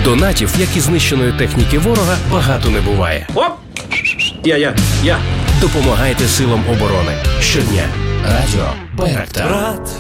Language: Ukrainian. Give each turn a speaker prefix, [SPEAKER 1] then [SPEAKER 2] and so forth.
[SPEAKER 1] Донатів, як і знищеної техніки ворога, багато не буває.
[SPEAKER 2] Оп! Я.
[SPEAKER 1] Допомагайте силам оборони. Щодня. Радіо Байрактар.
[SPEAKER 3] Брат,